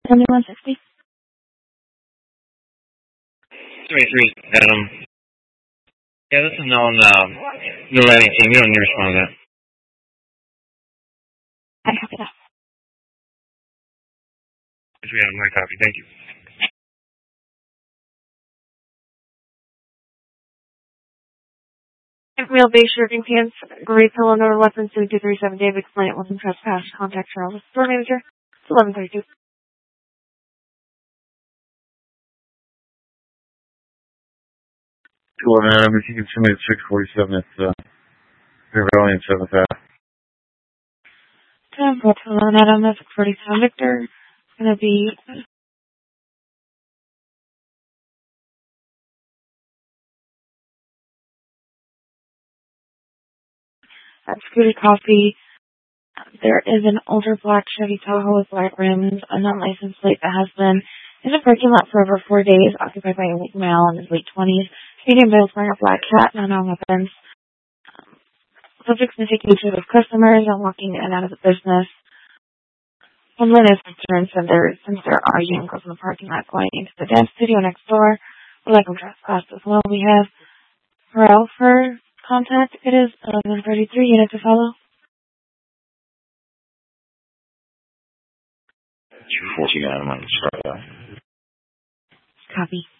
7160. 23, yeah, this is known, new lighting team. You don't need to respond to that. I copy that. Yes, we have my copy. Thank you. Real base shirting pants, gray pillow number 11237, David Client, wasn't trespass. Contact Charles, store manager. It's 1132. Adam, if you can send me at 647, it's River Valley and 7th Ave. 10-4 Adam, that's 47 Victor. It's going to be at Scooter Coffee. There is an older black Chevy Tahoe with white rims, a non-licensed plate that has been in the parking lot for over 4 days, occupied by a white male in his late 20s. Medium build, wearing a black hat, none on weapons. Subject's been taking pictures of customers and walking in and out of the business. Homeland is concerned since there are young girls in the parking lot going into the dance studio next door. We'd like them trespassed as well. We have Pharrell for contact. It is 1133, unit to follow. 214 Adam, I'm sorry. Copy.